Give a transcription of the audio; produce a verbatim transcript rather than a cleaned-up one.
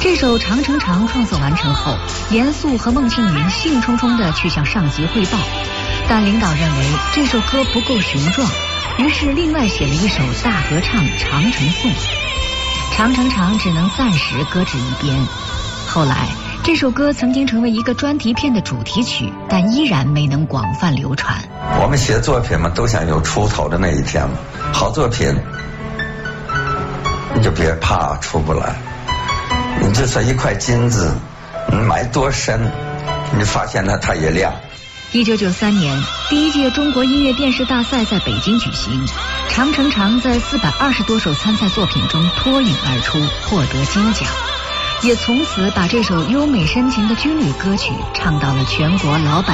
这首《长城长》创作完成后，严肃和孟庆云兴冲冲地去向上级汇报，但领导认为这首歌不够雄壮，于是另外写了一首大合唱《长城颂》。《长城长》只能暂时搁置一边。后来，这首歌曾经成为一个专题片的主题曲，但依然没能广泛流传。 我们写作品嘛，都想有出头的那一天嘛。好作品，你就别怕出不来。你就算一块金子，你埋多深，你发现呢它也亮。 一九九三年，第一届中国音乐电视大赛在北京举行，《长城长》在四百二十多首参赛作品中脱颖而出，获得金奖，也从此把这首优美深情的军旅歌曲唱到了全国老百